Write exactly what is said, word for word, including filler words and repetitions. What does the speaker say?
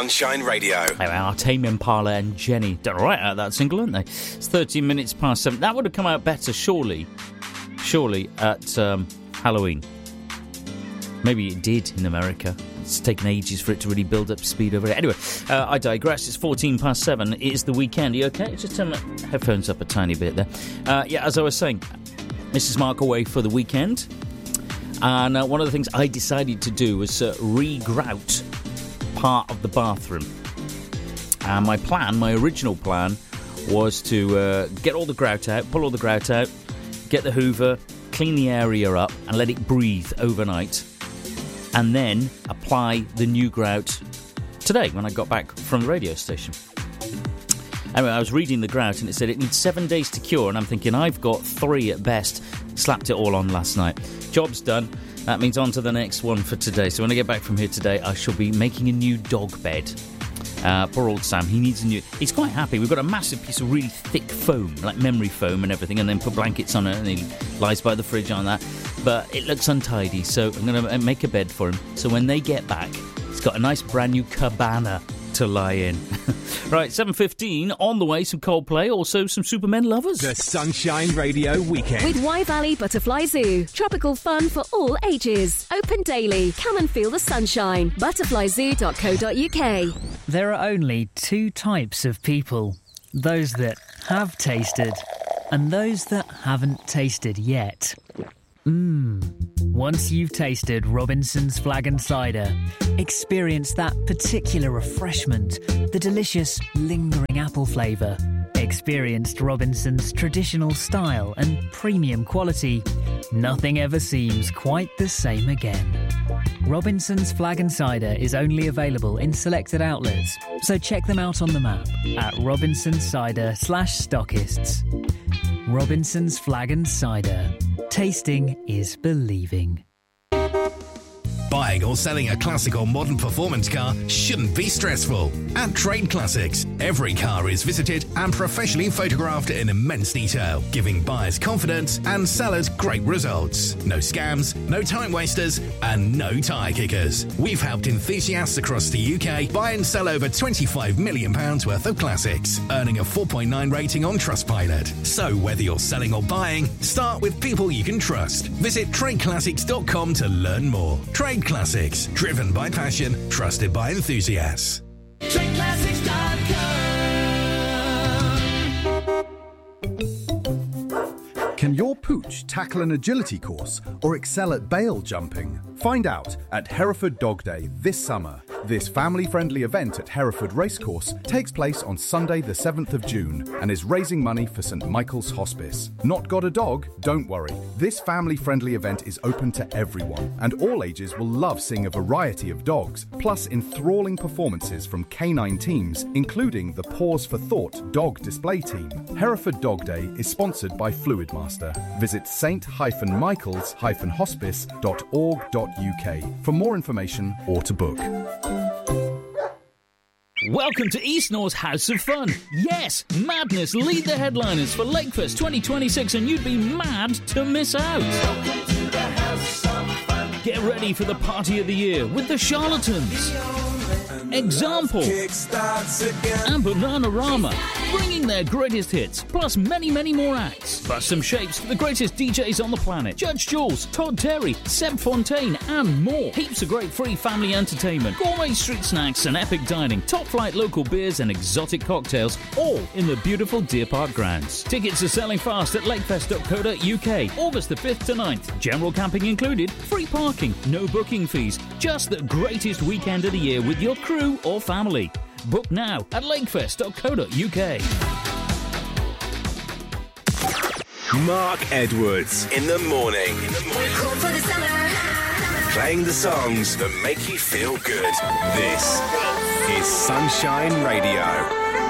Sunshine Radio. They are Tame Impala and Jenny. Done all right out of that single, aren't they? It's thirteen minutes past seven. That would have come out better, surely, surely, at um, Halloween. Maybe it did in America. It's taken ages for it to really build up speed over it. Anyway, uh, I digress. It's fourteen past seven. It is the weekend. Are you okay? Just turn my headphones up a tiny bit there. Uh, yeah, as I was saying, Missus Mark away for the weekend. And uh, one of the things I decided to do was uh, re-grout part of the bathroom. And my plan, my original plan, was to uh, get all the grout out, pull all the grout out, get the Hoover, clean the area up, and let it breathe overnight. And then apply the new grout today when I got back from the radio station. Anyway, I was reading the grout and it said it needs seven days to cure, and I'm thinking I've got three at best. Slapped it all on last night. Job's done. That means on to the next one for today. So when I get back from here today, I shall be making a new dog bed. Uh, poor old Sam, he needs a new... He's quite happy. We've got a massive piece of really thick foam, like memory foam and everything, and then put blankets on it, and he lies by the fridge on that. But it looks untidy, so I'm going to make a bed for him. So when they get back, he's got a nice brand new cabana to lie in. Right, seven fifteen, on the way, some Coldplay, also some Supermen lovers. The Sunshine Radio Weekend. With Y Valley Butterfly Zoo. Tropical fun for all ages. Open daily. Come and feel the sunshine. butterfly zoo dot co dot uk. There are only two types of people. Those that have tasted and those that haven't tasted yet. Mmm. Once you've tasted Robinson's Flag and Cider, experience that particular refreshment, the delicious, lingering apple flavour. Experienced Robinson's traditional style and premium quality. Nothing ever seems quite the same again. Robinson's Flag and Cider is only available in selected outlets, so check them out on the map at Robinson's Cider slash stockists. Robinson's Flag and Cider. Tasting is believing. Buying or selling a classic or modern performance car shouldn't be stressful. At Trade Classics, every car is visited and professionally photographed in immense detail, giving buyers confidence and sellers great results. No scams, no time wasters, and no tyre kickers. We've helped enthusiasts across the U K buy and sell over twenty-five million pounds worth of classics, earning a four point nine rating on Trustpilot. So whether you're selling or buying, start with people you can trust. Visit trade classics dot com to learn more. Trade Classics, driven by passion, trusted by enthusiasts. trade classics dot com. Can your pooch tackle an agility course or excel at bail jumping? Find out at Hereford Dog Day this summer. This family-friendly event at Hereford Racecourse takes place on Sunday the seventh of June and is raising money for St Michael's Hospice. Not got a dog? Don't worry. This family-friendly event is open to everyone, and all ages will love seeing a variety of dogs, plus enthralling performances from canine teams, including the Pause for Thought dog display team. Hereford Dog Day is sponsored by Fluidmaster. Visit saint michaels hospice dot org dot uk for more information or to book. Welcome to East North's House of Fun. Yes, Madness lead the headliners for Lakefest twenty twenty-six, and you'd be mad to miss out. Welcome to the House of Fun. Get ready for the party of the year with the Charlatans, Example, and Bananarama, bringing their greatest hits, plus many, many more acts. Plus some shapes, the greatest D Js on the planet, Judge Jules, Todd Terry, Seb Fontaine, and more. Heaps of great free family entertainment, gourmet street snacks and epic dining, top flight local beers and exotic cocktails, all in the beautiful Deer Park grounds. Tickets are selling fast at lakefest dot co dot uk, August the fifth to ninth. General camping included, free parking, no booking fees. Just the greatest weekend of the year with your crew or family. Book now at lakefest dot co dot uk. Mark Edwards in the morning. Playing the songs that make you feel good. This is Sunshine Radio.